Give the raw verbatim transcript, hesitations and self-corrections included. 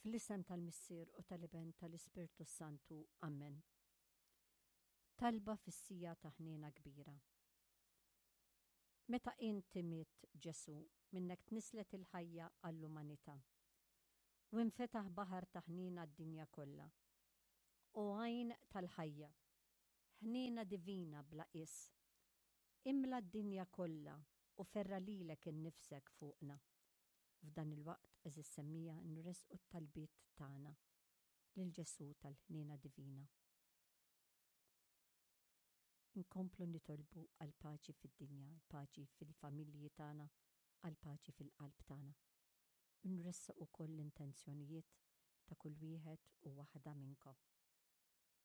Fl-isem tal-Missier u tal-Iben tal-Ispirtu Santu. Amen. Talba fis-sija ta' ħniena kbira. Meta inti miet Ġesu minnek tnislet il-ħajja għall-umanità u infetaħ baħar ta' ħniena d-dinja kollha. U għajn tal-ħajja, ħniena divina bla qis, imla d-dinja kollha u ferra lilek innifsek fuqna. F'dan il-waqt eżis semmija nresqu t-talbiet tagħna lil Ġesu tal-ħniena divina. Inkomplu nitolbu għal paċi fid-dinja, għal paċi fil-familji tagħna, għal paċi fil-qalb tagħna. Nressaq ukoll l-intenzjonijiet ta' kull wieħed u waħda minnkom.